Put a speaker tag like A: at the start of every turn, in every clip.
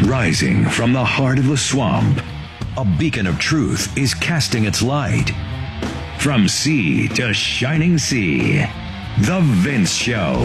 A: Rising from the heart of the swamp, a beacon of truth is casting its light. From sea to shining sea, The Vince Show.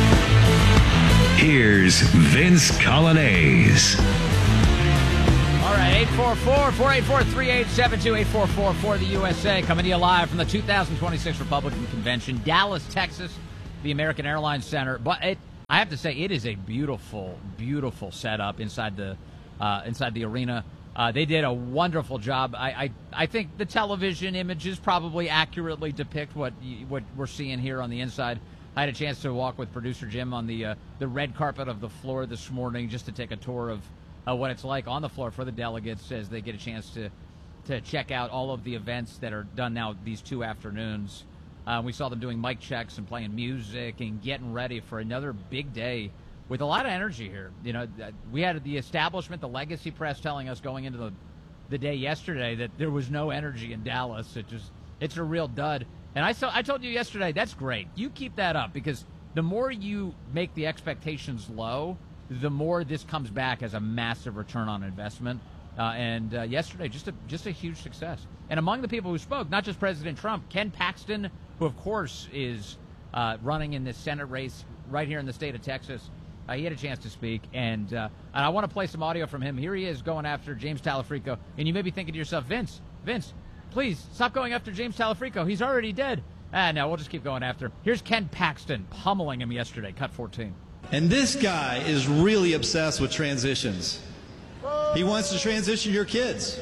A: Here's Vince Coglianese.
B: All right, 844-484-3872, 844 for the USA, coming to you live from the 2026 Republican Convention, Dallas, Texas, the American Airlines Center. But I have to say, it is a beautiful, beautiful setup inside the arena. They did a wonderful job. I think the television images probably accurately depict what we're seeing here on the inside. I had a chance to walk with producer Jim on the red carpet of the floor this morning just to take a tour of what it's like on the floor for the delegates as they get a chance to check out all of the events that are done now these 2 afternoons. We saw them doing mic checks and playing music and getting ready for another big day with a lot of energy here. You know, we had the establishment, the legacy press telling us going into the day yesterday that there was no energy in Dallas. It's a real dud. And I told you yesterday, that's great. You keep that up, because the more you make the expectations low, the more this comes back as a massive return on investment. And yesterday, just a huge success. And among the people who spoke, not just President Trump, Ken Paxton, who of course is running in this Senate race right here in the state of Texas. He had a chance to speak, and I want to play some audio from him. Here he is going after James Talafrico. And you may be thinking to yourself, Vince, please stop going after James Talafrico. He's already dead. No, we'll just keep going after him. Here's Ken Paxton pummeling him yesterday, cut 14.
C: And this guy is really obsessed with transitions. He wants to transition your kids.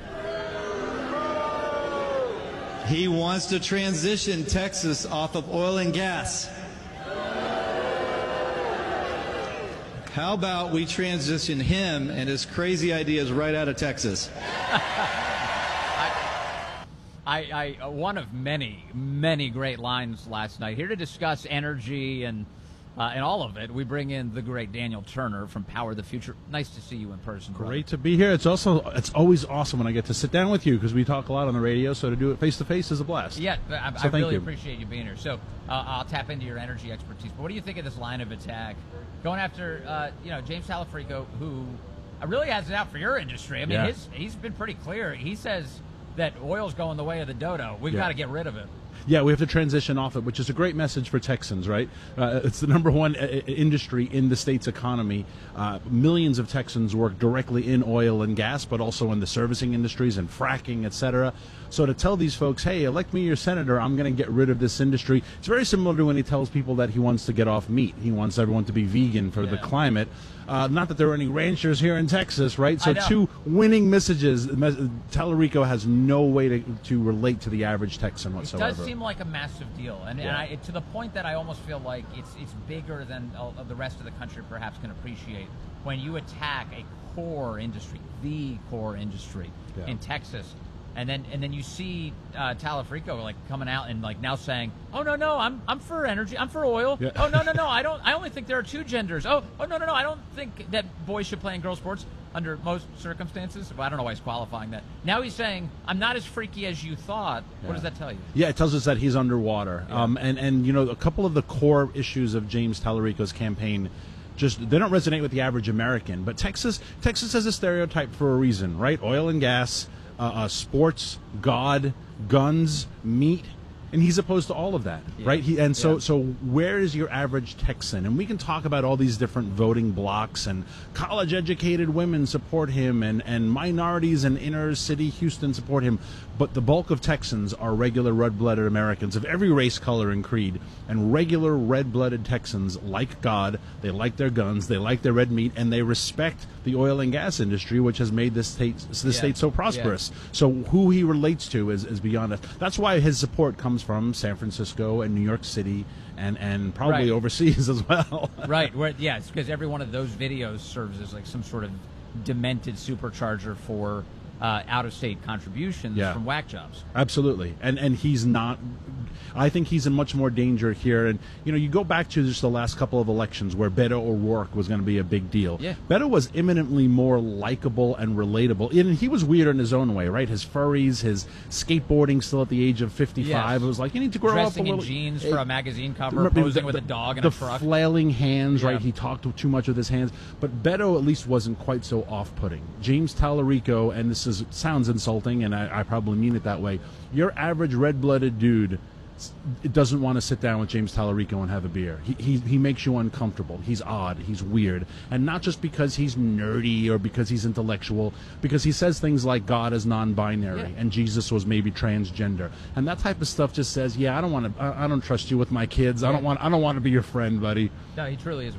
C: He wants to transition Texas off of oil and gas. How about we transition him and his crazy ideas right out of Texas?
B: One of many great lines last night. Here to discuss energy and all of it, we bring in the great Daniel Turner from Power the Future. Nice to see you in person, brother.
D: Great to be here. It's always awesome when I get to sit down with you, because we talk a lot on the radio, so to do it face-to-face is a blast.
B: Yeah, I really appreciate you being here. So I'll tap into your energy expertise. But what do you think of this line of attack? Going after James Talafrico, who really has it out for your industry. I mean, he's been pretty clear. He says that oil's going the way of the dodo. We've got to get rid of it.
D: Yeah, we have to transition off it, which is a great message for Texans, right? It's the number one industry in the state's economy. Millions of Texans work directly in oil and gas, but also in the servicing industries and fracking, et cetera. So to tell these folks, hey, elect me your senator, I'm going to get rid of this industry. It's very similar to when he tells people that he wants to get off meat. He wants everyone to be vegan for the climate. Not that there are any ranchers here in Texas, right? So 2 winning messages. Talarico has no way to relate to the average Texan whatsoever.
B: It does seem like a massive deal, and to the point that I almost feel like it's bigger than the rest of the country perhaps can appreciate. When you attack a core industry, the core industry in Texas, and then you see Talafrico like coming out and like now saying, "Oh no, I'm for energy, I'm for oil. Yeah. Oh no, I only think there are 2 genders. Oh no, I don't think that boys should play in girls' sports under most circumstances." Well, I don't know why he's qualifying that. Now he's saying, "I'm not as freaky as you thought." What does that tell you?
D: Yeah, it tells us that he's underwater. Yeah. And a couple of the core issues of James Talarico's campaign, they don't resonate with the average American. But Texas has a stereotype for a reason, right? Oil and gas. Sports, God, guns, meat, and he's opposed to all of that, right? So where is your average Texan? And we can talk about all these different voting blocks, and college-educated women support him, and minorities in inner-city Houston support him, but the bulk of Texans are regular red-blooded Americans of every race, color, and creed, and regular red-blooded Texans like God, they like their guns, they like their red meat, and they respect the oil and gas industry, which has made this state so prosperous. Yeah. So who he relates to is beyond us. That's why his support comes from San Francisco and New York City and probably overseas as well.
B: Right. It's because every one of those videos serves as like some sort of demented supercharger for out-of-state contributions from whack jobs.
D: Absolutely, and he's not. I think he's in much more danger here. And, you go back to just the last couple of elections where Beto O'Rourke was going to be a big deal.
B: Yeah.
D: Beto was eminently more likable and relatable. And he was weird in his own way, right? His furries, his skateboarding still at the age of 55.
B: Yes.
D: It was like, you need to grow
B: Dressing
D: up a little.
B: in jeans for a magazine cover, posing with a dog in a truck.
D: The flailing hands,
B: Yeah.
D: right? He talked too much with his hands. But Beto at least wasn't quite so off-putting. James Tallarico, and this sounds insulting, and I probably mean it that way, your average red-blooded dude doesn't want to sit down with James Tallarico and have a beer. He makes you uncomfortable. He's odd. He's weird. And not just because he's nerdy or because he's intellectual, because he says things like God is non-binary and Jesus was maybe transgender. And that type of stuff just says, I don't trust you with my kids. I don't want to be your friend, buddy.
B: No, he truly is.